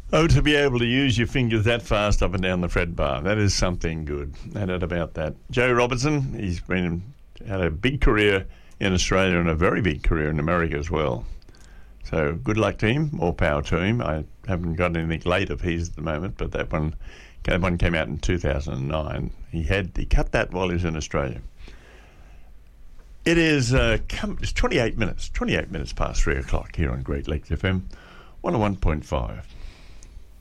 Oh, to be able to use your fingers that fast up and down the fret bar, that is something good. No doubt about that. Joe Robertson, he's had a big career in Australia and a very big career in America as well. So good luck to him, more power to him. I haven't got anything late of his at the moment, but that one came out in 2009. He cut that while he was in Australia. It is it's 28 minutes past 3 o'clock here on Great Lakes FM 101.5.